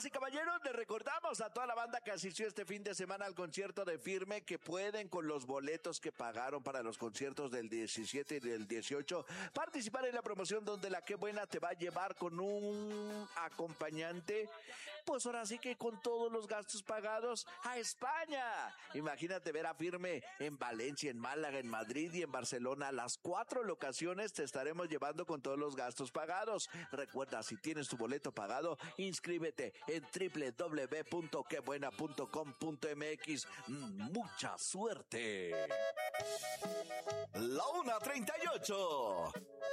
Damas y caballeros, les recordamos a toda la banda que asistió este fin de semana al concierto de Firme que pueden, con los boletos que pagaron para los conciertos del 17 y del 18, participar en la promoción donde la Qué Buena te va a llevar con un acompañante, pues ahora sí que con todos los gastos pagados, a España. Imagínate ver a Firme en Valencia, en Málaga, en Madrid y en Barcelona. A las 4 locaciones te estaremos llevando con todos los gastos pagados. Recuerda, si tienes tu boleto pagado, inscríbete en www.quebuena.com.mx. ¡Mucha suerte! La 1:38.